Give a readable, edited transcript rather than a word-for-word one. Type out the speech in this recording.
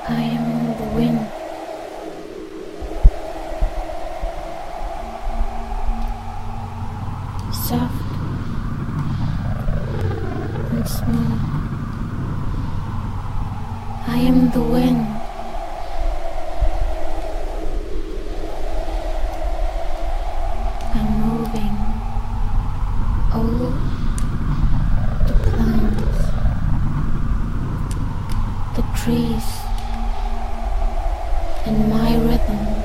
I am the wind. Soft and smooth. I am the wind. I'm moving all the plants, the trees, in my rhythm.